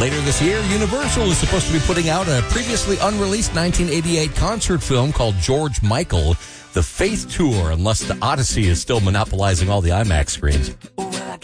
Later this year, Universal is supposed to be putting out a previously unreleased 1988 concert film called George Michael, The Faith Tour, unless the Odyssey is still monopolizing all the IMAX screens.